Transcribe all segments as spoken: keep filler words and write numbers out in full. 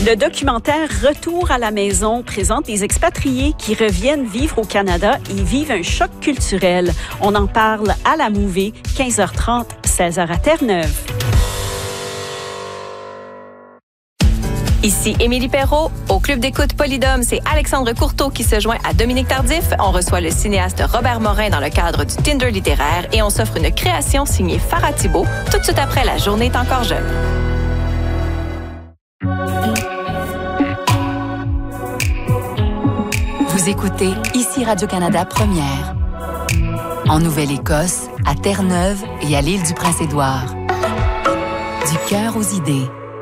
Le documentaire Retour à la maison présente des expatriés qui reviennent vivre au Canada et vivent un choc culturel. On en parle à la Mouvée, quinze heures trente, seize heures à Terre-Neuve. Ici Émilie Perrault. Au Club d'écoute Polydome, c'est Alexandre Courteau qui se joint à Dominique Tardif. On reçoit le cinéaste Robert Morin dans le cadre du Tinder littéraire et on s'offre une création signée Farah Thibault tout de suite après La journée est encore jeune. Vous écoutez ici Radio-Canada Première. En Nouvelle-Écosse, à Terre-Neuve et à l'île du Prince-Édouard. Du cœur aux idées.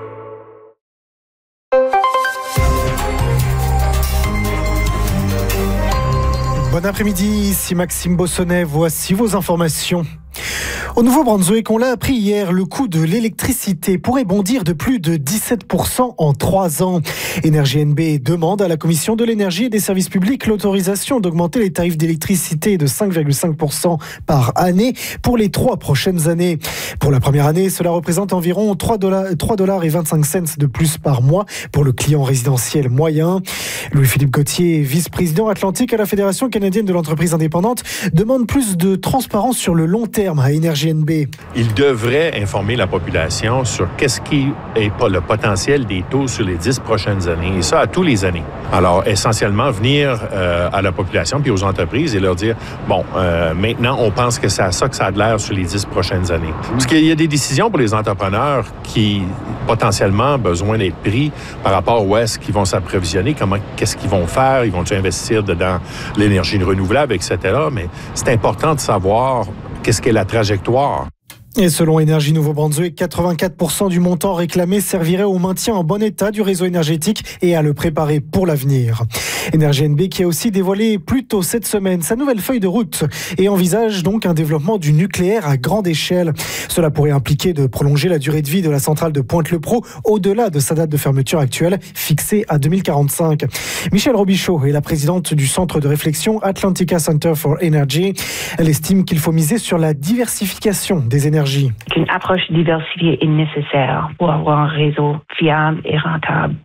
Bon après-midi, ici Maxime Bossonnet, voici vos informations. Au Nouveau-Brunswick, on l'a appris hier, le coût de l'électricité pourrait bondir de plus de dix-sept pour cent en trois ans. Énergie N B demande à la Commission de l'énergie et des services publics l'autorisation d'augmenter les tarifs d'électricité de cinq virgule cinq pour cent par année pour les trois prochaines années. Pour la première année, cela représente environ trois dollars et vingt-cinq cents de plus par mois pour le client résidentiel moyen. Louis-Philippe Gauthier, vice-président Atlantique à la Fédération canadienne de l'entreprise indépendante, demande plus de transparence sur le long terme à Énergie N B. Il devrait informer la population sur qu'est-ce qui est pas le potentiel des taux sur les dix prochaines années, et ça à tous les années. Alors, essentiellement, venir euh, à la population puis aux entreprises et leur dire, bon, euh, maintenant, on pense que c'est à ça que ça a de l'air sur les dix prochaines années. Parce qu'il y a des décisions pour les entrepreneurs qui, potentiellement, ont besoin d'être pris par rapport à où est-ce qu'ils vont s'approvisionner, comment, qu'est-ce qu'ils vont faire, ils vont-ils investir dedans l'énergie renouvelable, et cetera. Mais c'est important de savoir qu'est-ce qu'est la trajectoire. Et selon Énergie Nouveau-Brunswick, quatre-vingt-quatre pour cent du montant réclamé servirait au maintien en bon état du réseau énergétique et à le préparer pour l'avenir. Énergie N B qui a aussi dévoilé plus tôt cette semaine sa nouvelle feuille de route et envisage donc un développement du nucléaire à grande échelle. Cela pourrait impliquer de prolonger la durée de vie de la centrale de Pointe-le-Pro au-delà de sa date de fermeture actuelle, fixée à deux mille quarante-cinq. Michèle Robichaud est la présidente du centre de réflexion Atlantica Center for Energy. Elle estime qu'il faut miser sur la diversification des énergies. Une approche diversifiée est nécessaire pour avoir un réseau fiable et rentable.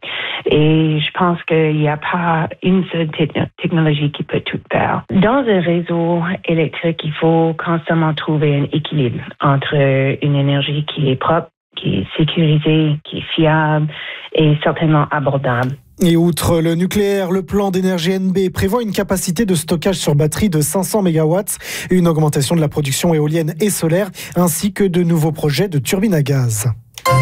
Et je pense qu'il n'y a pas une seule te- technologie qui peut tout faire. Dans un réseau électrique, il faut constamment trouver un équilibre entre une énergie qui est propre, qui est sécurisée, qui est fiable et certainement abordable. Et outre le nucléaire, le plan d'énergie N B prévoit une capacité de stockage sur batterie de cinq cents mégawatts, une augmentation de la production éolienne et solaire, ainsi que de nouveaux projets de turbines à gaz.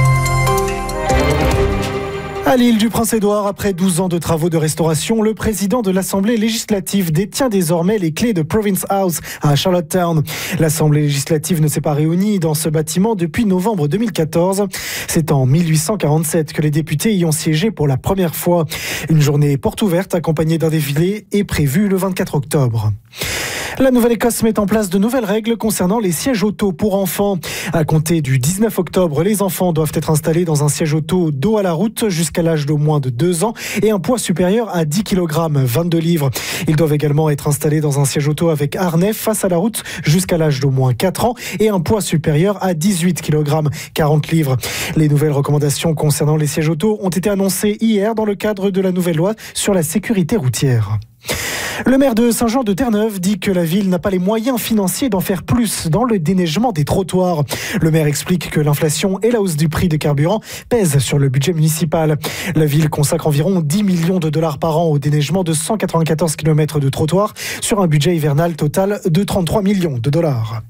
À l'île du Prince-Édouard, après douze ans de travaux de restauration, le président de l'Assemblée législative détient désormais les clés de Province House à Charlottetown. L'Assemblée législative ne s'est pas réunie dans ce bâtiment depuis novembre deux mille quatorze. C'est en mille huit cent quarante-sept que les députés y ont siégé pour la première fois. Une journée porte ouverte accompagnée d'un défilé est prévue le vingt-quatre octobre. La Nouvelle-Écosse met en place de nouvelles règles concernant les sièges auto pour enfants. À compter du dix-neuf octobre, les enfants doivent être installés dans un siège auto dos à la route jusqu'à l'âge d'au moins de deux ans et un poids supérieur à dix kilogrammes, vingt-deux livres. Ils doivent également être installés dans un siège auto avec harnais face à la route jusqu'à l'âge d'au moins quatre ans et un poids supérieur à dix-huit kilogrammes, quarante livres. Les nouvelles recommandations concernant les sièges auto ont été annoncées hier dans le cadre de la nouvelle loi sur la sécurité routière. Le maire de Saint-Jean-de-Terre-Neuve dit que la ville n'a pas les moyens financiers d'en faire plus dans le déneigement des trottoirs. Le maire explique que l'inflation et la hausse du prix des carburants pèsent sur le budget municipal. La ville consacre environ dix millions de dollars par an au déneigement de cent quatre-vingt-quatorze kilomètres de trottoirs sur un budget hivernal total de trente-trois millions de dollars.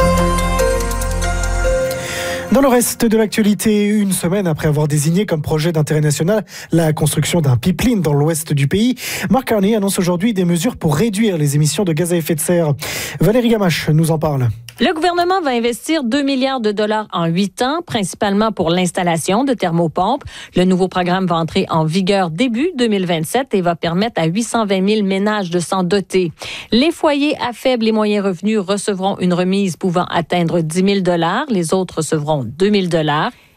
Dans le reste de l'actualité, une semaine après avoir désigné comme projet d'intérêt national la construction d'un pipeline dans l'ouest du pays, Mark Carney annonce aujourd'hui des mesures pour réduire les émissions de gaz à effet de serre. Valérie Gamache nous en parle. Le gouvernement va investir deux milliards de dollars en huit ans, principalement pour l'installation de thermopompes. Le nouveau programme va entrer en vigueur début deux mille vingt-sept et va permettre à huit cent vingt mille ménages de s'en doter. Les foyers à faibles et moyens revenus recevront une remise pouvant atteindre dix mille dollars. Les autres recevront deux mille dollars.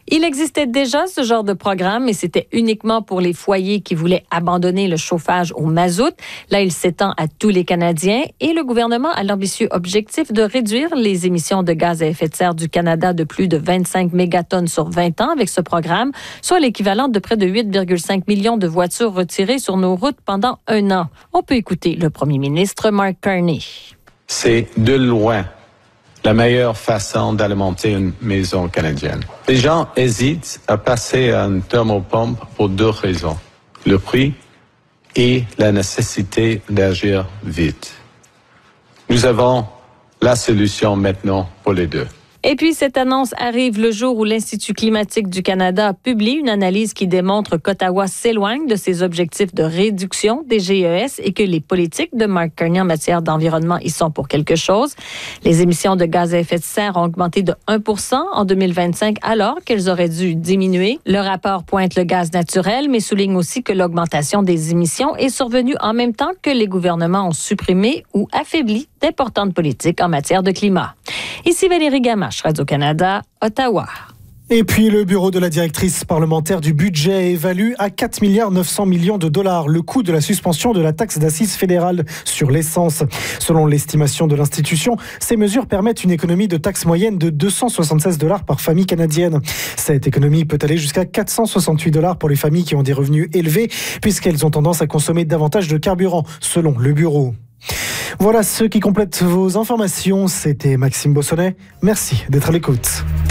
Il existait déjà ce genre de programme, mais c'était uniquement pour les foyers qui voulaient abandonner le chauffage au mazout. Là, il s'étend à tous les Canadiens et le gouvernement a l'ambitieux objectif de réduire les émissions de gaz à effet de serre du Canada de plus de vingt-cinq mégatonnes sur vingt ans avec ce programme, soit l'équivalent de près de huit virgule cinq millions de voitures retirées sur nos routes pendant un an. On peut écouter le premier ministre Mark Carney. C'est de loin la meilleure façon d'alimenter une maison canadienne. Les gens hésitent à passer à une thermopompe pour deux raisons. Le prix et la nécessité d'agir vite. Nous avons la solution maintenant pour les deux. Et puis, cette annonce arrive le jour où l'Institut climatique du Canada publie une analyse qui démontre qu'Ottawa s'éloigne de ses objectifs de réduction des G E S et que les politiques de Mark Carney en matière d'environnement y sont pour quelque chose. Les émissions de gaz à effet de serre ont augmenté de un pour cent en deux mille vingt-cinq alors qu'elles auraient dû diminuer. Le rapport pointe le gaz naturel, mais souligne aussi que l'augmentation des émissions est survenue en même temps que les gouvernements ont supprimé ou affaibli d'importantes politiques en matière de climat. Ici Valérie Gamache, Radio-Canada, Ottawa. Et puis, le bureau de la directrice parlementaire du budget évalue à quatre virgule neuf milliards de dollars le coût de la suspension de la taxe d'assises fédérale sur l'essence. Selon l'estimation de l'institution, ces mesures permettent une économie de taxe moyenne de deux cent soixante-seize dollars par famille canadienne. Cette économie peut aller jusqu'à quatre cent soixante-huit dollars pour les familles qui ont des revenus élevés, puisqu'elles ont tendance à consommer davantage de carburant, selon le bureau. Voilà ce qui complète vos informations. C'était Maxime Bossonnet. Merci d'être à l'écoute.